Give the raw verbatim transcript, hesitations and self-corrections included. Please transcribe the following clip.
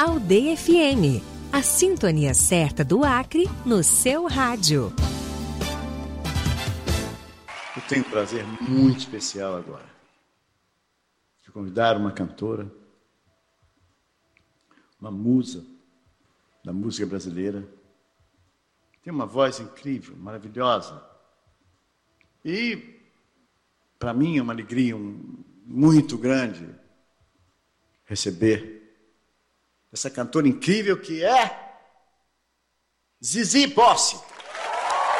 Aldeia F M, a sintonia certa do Acre no seu rádio. Eu tenho um prazer muito especial agora de convidar uma cantora, uma musa da música brasileira. Tem uma voz incrível, maravilhosa. E, para mim, é uma alegria um, muito grande receber essa cantora incrível que é Zizi Posse.